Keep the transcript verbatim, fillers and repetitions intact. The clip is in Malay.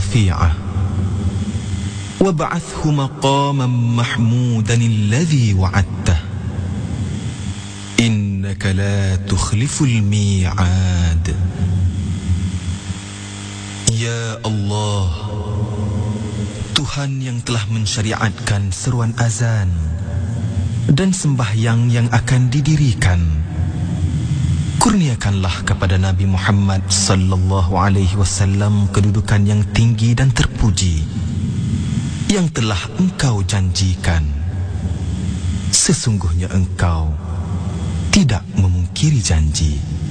رفيعة وابعثه مقاما محمودا الذي وعدته إنك لا تخلف الميعاد. Ya Allah, Tuhan yang telah mensyariatkan seruan azan dan sembahyang yang akan didirikan, kurniakanlah kepada Nabi Muhammad sallallahu alaihi wasallam kedudukan yang tinggi dan terpuji yang telah engkau janjikan. Sesungguhnya engkau tidak memungkiri janji.